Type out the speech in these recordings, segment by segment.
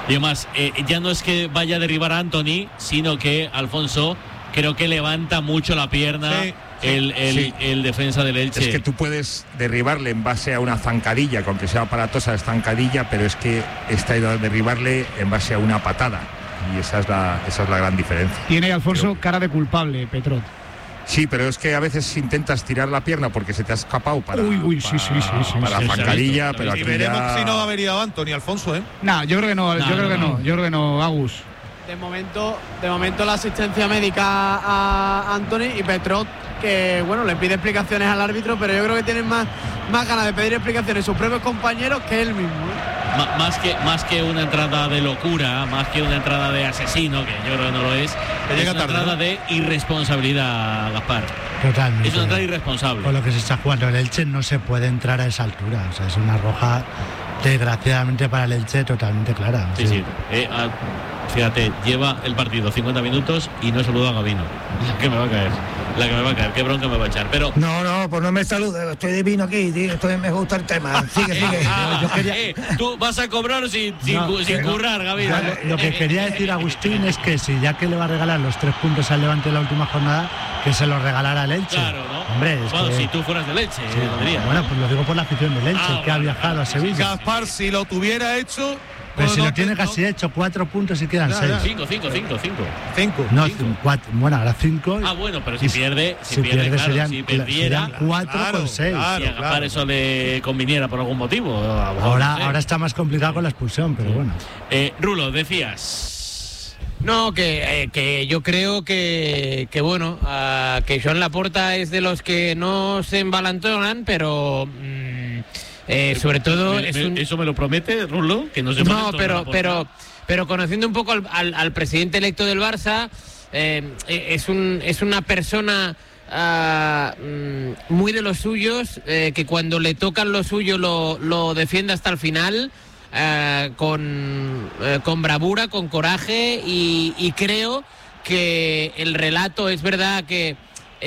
Y además, ya no es que vaya a derribar a Antony, sino que Alfonso creo que levanta mucho la pierna. Sí. El defensa del Elche. Es que tú puedes derribarle en base a una zancadilla, con que sea aparatosa la zancadilla, pero es que está ido a derribarle en base a una patada, y esa es la gran diferencia. Tiene Alfonso cara de culpable, Petrot. Sí, pero es que a veces intentas tirar la pierna porque se te ha escapado para la zancadilla, pero aquí veremos ya... si no va a haber ido Antony, Alfonso, ¿eh? No, yo creo que no, yo creo que no, Agus. De momento la asistencia médica a Antony, y Petrot, que bueno, le pide explicaciones al árbitro, pero yo creo que tienen más ganas de pedir explicaciones sus propios compañeros que él mismo, ¿eh? Más que una entrada de locura, más que una entrada de asesino, que yo creo que no lo es, es una entrada de irresponsabilidad, Gaspar. Totalmente. Es una entrada irresponsable. Con lo que se está jugando el Elche no se puede entrar a esa altura, o sea, es una roja desgraciadamente para el Elche totalmente clara. Sí. Fíjate, lleva el partido 50 minutos y no saluda a Gabino. La que me va a caer, qué bronca me va a echar. Pero no, pues no me saludes, estoy divino aquí, tío, me gusta el tema. Sigue. Tú vas a cobrar sin currar, Gabino. Lo que quería decir, Agustín, es que si ya que le va a regalar los 3 puntos al Levante en la última jornada, que se los regalara al Elche. Claro, ¿no? Hombre, si tú fueras del Elche, lo diría. Bueno, pues lo digo por la afición del Elche, que ha viajado a Sevilla. Gaspar, si lo tuviera hecho... Pero si lo tiene casi hecho, 4 puntos y quedan 6. 5. No, 4. Bueno, ahora 5. Bueno, pero si pierde, serían 4 con 6. Y a Gaspar eso le conviniera por algún motivo. Ahora está más complicado con la expulsión, pero bueno. Rulo, decías. No, que yo creo que bueno, que Joan Laporta es de los que no se embalantonan, pero... sobre todo ¿Eso me lo promete, Rulo? Que no se pero conociendo un poco al presidente electo del Barça, es una persona muy de los suyos, que cuando le tocan lo suyo lo defiende hasta el final, con bravura, con coraje, y creo que el relato es verdad que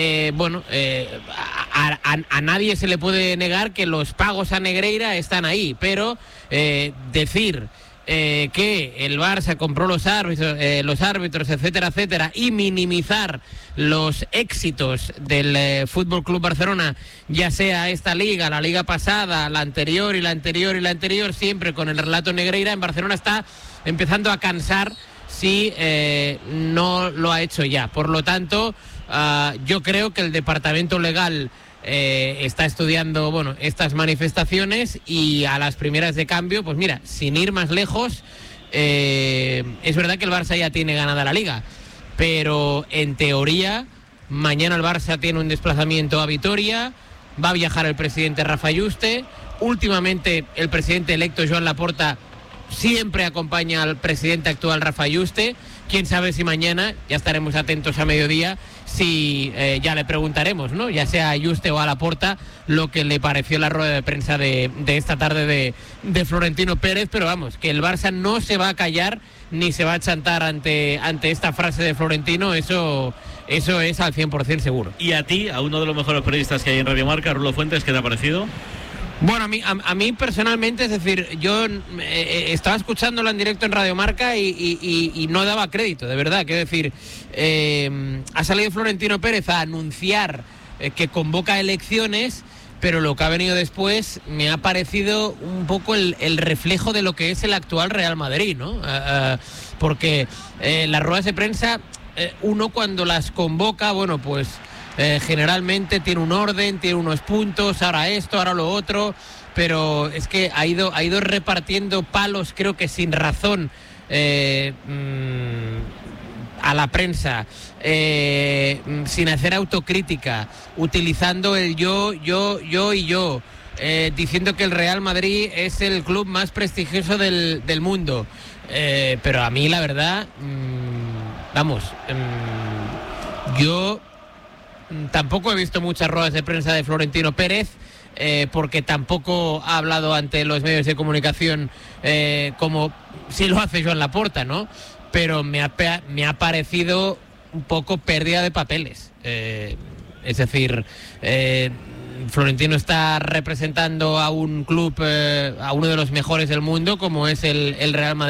a nadie se le puede negar que los pagos a Negreira están ahí, pero decir que el Barça compró los árbitros, etcétera, y minimizar los éxitos del Fútbol Club Barcelona, ya sea esta liga, la liga pasada, la anterior y la anterior, siempre con el relato Negreira, en Barcelona está empezando a cansar si no lo ha hecho ya. Por lo tanto, yo creo que el departamento legal está estudiando estas manifestaciones, y a las primeras de cambio, pues mira, sin ir más lejos, es verdad que el Barça ya tiene ganada la liga, pero en teoría mañana el Barça tiene un desplazamiento a Vitoria, va a viajar el presidente Rafa Yuste. Últimamente el presidente electo Joan Laporta siempre acompaña al presidente actual Rafa Yuste. Quién sabe si mañana, ya estaremos atentos a mediodía, si ya le preguntaremos, ¿no?, ya sea a Yuste o a Laporta, lo que le pareció la rueda de prensa de esta tarde de Florentino Pérez. Pero vamos, que el Barça no se va a callar ni se va a chantar ante esta frase de Florentino, eso es al 100% seguro. ¿Y a ti, a uno de los mejores periodistas que hay en Radio Marca, Rulo Fuentes, qué te ha parecido? Bueno, a mí personalmente, es decir, yo estaba escuchándolo en directo en Radio Marca y no daba crédito, de verdad. Quiero decir, ha salido Florentino Pérez a anunciar que convoca elecciones, pero lo que ha venido después me ha parecido un poco el reflejo de lo que es el actual Real Madrid, ¿no? Porque las ruedas de prensa, uno cuando las convoca, bueno, pues... generalmente tiene un orden, tiene unos puntos, ahora esto, ahora lo otro, pero es que ha ido repartiendo palos, creo que sin razón, a la prensa, sin hacer autocrítica, utilizando el yo, diciendo que el Real Madrid es el club más prestigioso del mundo, pero a mí la verdad, yo tampoco he visto muchas ruedas de prensa de Florentino Pérez, porque tampoco ha hablado ante los medios de comunicación como si lo hace Joan Laporta, ¿no? Pero me ha parecido un poco pérdida de papeles. Es decir, Florentino está representando a un club, a uno de los mejores del mundo, como es el Real Madrid.